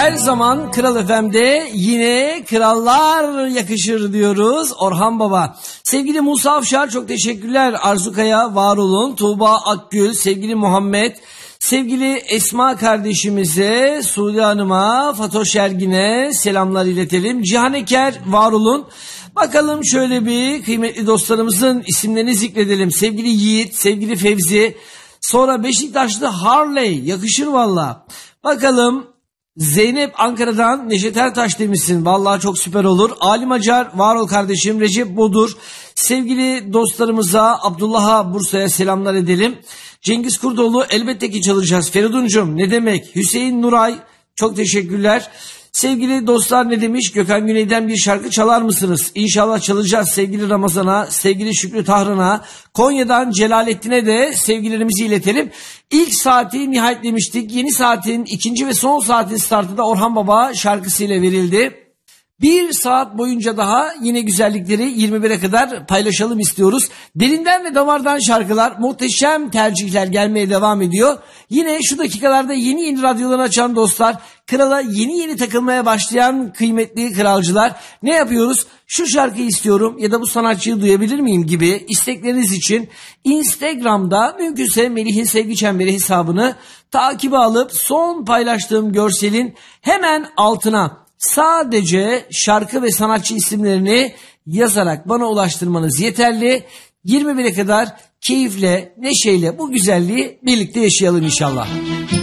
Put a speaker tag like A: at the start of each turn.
A: Her zaman Kral FM'de yine krallar yakışır diyoruz. Orhan Baba. Sevgili Musa Afşar çok teşekkürler. Arzu Kaya var olun. Tuğba Akgül, sevgili Muhammed, sevgili Esma kardeşimize, Suudi Hanım'a, Fatoş Ergin'e selamlar iletelim. Cihan Eker var olun. Bakalım şöyle bir kıymetli dostlarımızın isimlerini zikredelim. Sevgili Yiğit, sevgili Fevzi, sonra Beşiktaşlı Harley yakışır valla. Bakalım Zeynep Ankara'dan Neşet Ertaş demişsin. Vallahi çok süper olur. Alim Acar var ol kardeşim. Recep Bodur. Sevgili dostlarımıza Abdullah'a Bursa'ya selamlar edelim. Cengiz Kurdoğlu elbette ki çalacağız. Feridun'cum ne demek? Hüseyin Nuray çok teşekkürler. Sevgili dostlar ne demiş? Gökhan Güney'den bir şarkı çalar mısınız? İnşallah çalacağız sevgili Ramazan'a, sevgili Şükrü Tahran'a, Konya'dan Celalettin'e de sevgilerimizi iletelim. İlk saati nihayet demiştik. Yeni saatin ikinci ve son saatin startı da Orhan Baba şarkısıyla verildi. Bir saat boyunca daha yine güzellikleri 21'e kadar paylaşalım istiyoruz. Derinden ve damardan şarkılar, muhteşem tercihler gelmeye devam ediyor. Yine şu dakikalarda yeni radyolarını açan dostlar, krala yeni takılmaya başlayan kıymetli kralcılar, ne yapıyoruz? Şu şarkıyı istiyorum ya da bu sanatçıyı duyabilir miyim gibi istekleriniz için Instagram'da mümkünse Melih'in Sevgi Çemberi hesabını takibe alıp son paylaştığım görselin hemen altına sadece şarkı ve sanatçı isimlerini yazarak bana ulaştırmanız yeterli. 21'e kadar keyifle, neşeyle bu güzelliği birlikte yaşayalım inşallah.